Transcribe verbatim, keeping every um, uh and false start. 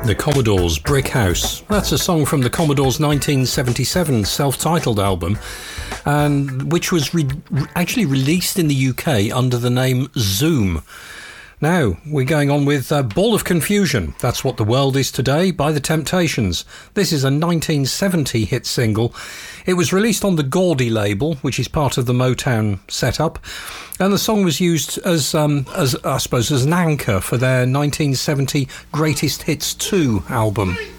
The Commodores' Brick House. That's a song from the Commodores' nineteen seventy-seven self-titled album, and which was re- actually released in the U K under the name Zoom. Now, we're going on with uh, Ball of Confusion. That's What the World Is Today by The Temptations. This is a nineteen seventy hit single. It was released on the Gordy label, which is part of the Motown setup, and the song was used as, um, as I suppose, as an anchor for their nineteen seventy Greatest Hits two album.